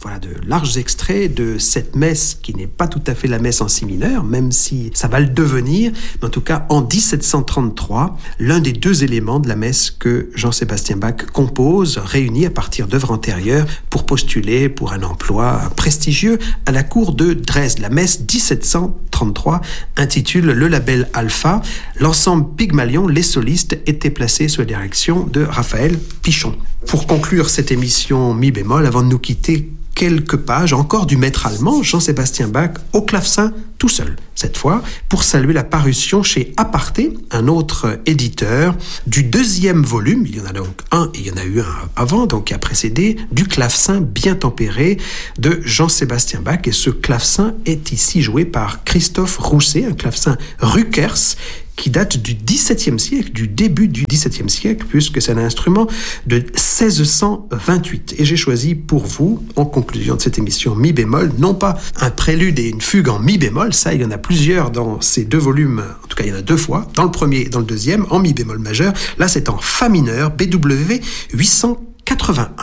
Voilà de larges extraits de cette messe qui n'est pas tout à fait la messe en si mineur, même si ça va le devenir. Mais en tout cas, en 1733, l'un des deux éléments de la messe que Jean-Sébastien Bach compose, réunis à partir d'œuvres antérieures pour postuler pour un emploi prestigieux à la cour de Dresde. La messe 1733 intitule le label Alpha. L'ensemble Pygmalion, les solistes, étaient placés sous la direction de Raphaël Pichon. Pour conclure cette émission mi bémol, avant de nous quitter, quelques pages encore du maître allemand Jean-Sébastien Bach au clavecin tout seul, cette fois, pour saluer la parution chez Aparté, un autre éditeur, du deuxième volume, il y en a donc un et il y en a eu un avant, donc qui a précédé, du clavecin bien tempéré de Jean-Sébastien Bach. Et ce clavecin est ici joué par Christophe Rousset, un clavecin Rückers, qui date du XVIIe siècle, du début du XVIIe siècle, puisque c'est un instrument de 1628. Et j'ai choisi pour vous, en conclusion de cette émission mi bémol, non pas un prélude et une fugue en mi bémol, ça il y en a plusieurs dans ces deux volumes, en tout cas il y en a deux fois, dans le premier et dans le deuxième, en mi bémol majeur. Là c'est en fa mineur, BWV 881.